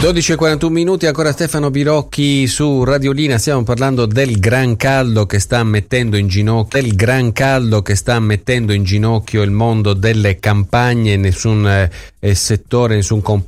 12:41 minuti, ancora Stefano Birocchi su Radiolina. Stiamo parlando del gran caldo che sta mettendo in ginocchio, il mondo delle campagne. Nessun settore, nessun comparto